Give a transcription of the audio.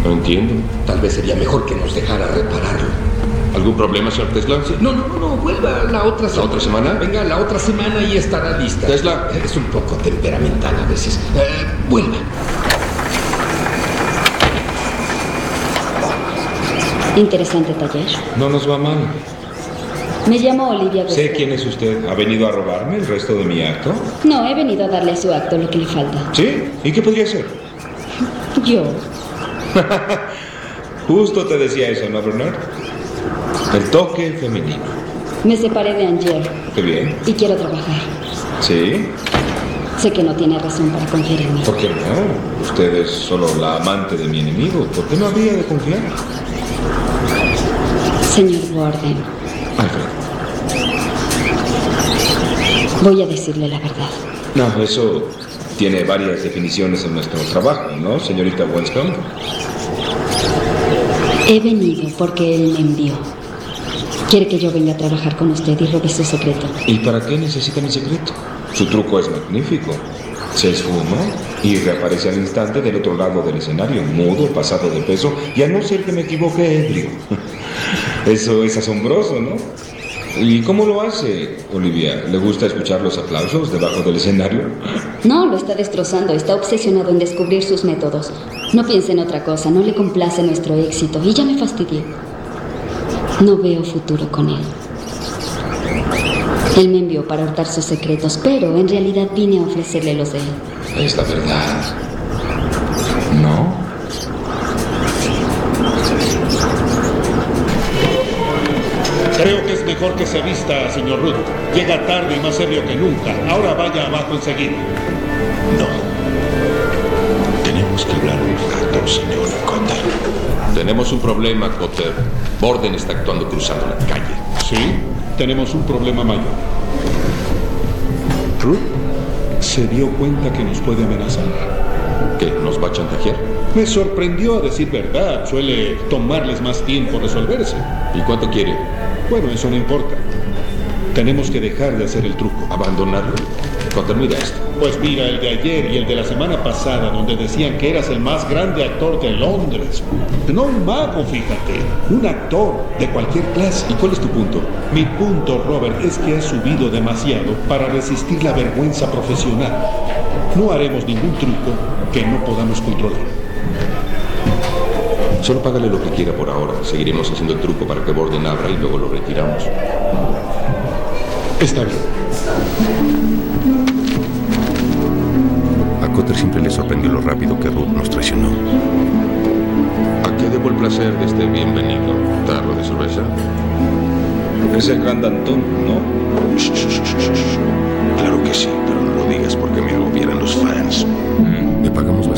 No entiendo. Tal vez sería mejor que nos dejara repararlo. ¿Algún problema, señor Tesla? Sí. No, vuelva la otra semana. ¿La otra semana? Venga, la otra semana y estará lista. Tesla. Es un poco temperamental a veces. Vuelva. Interesante taller. No nos va mal. Me llamo Olivia West. Sé quién es usted. ¿Ha venido a robarme el resto de mi acto? No, he venido a darle a su acto lo que le falta. ¿Sí? ¿Y qué podría ser? Yo. Justo te decía eso, ¿no, Bernard? El toque femenino. Me separé de Angel. Qué bien. Y quiero trabajar. ¿Sí? Sé que no tiene razón para confiar en mí. ¿Por qué no? Usted es solo la amante de mi enemigo. ¿Por qué no habría de confiar? Señor Warden. Alfred. Voy a decirle la verdad. No, eso tiene varias definiciones en nuestro trabajo, ¿no, señorita Wenscombe? He venido porque él me envió. Quiere que yo venga a trabajar con usted y robe su secreto. ¿Y para qué necesita mi secreto? Su truco es magnífico. Se esfuma y reaparece al instante del otro lado del escenario, mudo, pasado de peso, y a no ser que me equivoque, ebrio. Eso es asombroso, ¿no? ¿Y cómo lo hace, Olivia? ¿Le gusta escuchar los aplausos debajo del escenario? No, lo está destrozando. Está obsesionado en descubrir sus métodos. No piense en otra cosa. No le complace nuestro éxito. Y ya me fastidié. No veo futuro con él. Él me envió para hurtar sus secretos, pero en realidad vine a ofrecerle los de él. Es la verdad. ¿No? Creo que es mejor que se vista, señor Root. Llega tarde y más ebrio que nunca. Ahora vaya abajo enseguida. No. Tenemos que hablar un rato, señor Cotter. Tenemos un problema, Cotter. Borden está actuando cruzando la calle. ¿Sí? Tenemos un problema mayor. Root se dio cuenta que nos puede amenazar. ¿Qué? ¿Nos va a chantajear? Me sorprendió, a decir verdad. Suele tomarles más tiempo resolverse. ¿Y cuánto quiere? Bueno, eso no importa. Tenemos que dejar de hacer el truco. ¿Abandonarlo? Cotter, mira esto. Pues mira el de ayer y el de la semana pasada, donde decían que eras el más grande actor de Londres. No un mago, fíjate. Un actor de cualquier clase. ¿Y cuál es tu punto? Mi punto, Robert, es que has subido demasiado para resistir la vergüenza profesional. No haremos ningún truco que no podamos controlar. Solo págale lo que quiera por ahora. Seguiremos haciendo el truco para que Borden abra y luego lo retiramos. Está bien. A Cotter siempre le sorprendió lo rápido que Ruth nos traicionó. ¿A qué debo el placer de este bienvenido? ¿Tarro de cerveza? Es el gran Danton, ¿no? Claro que sí, pero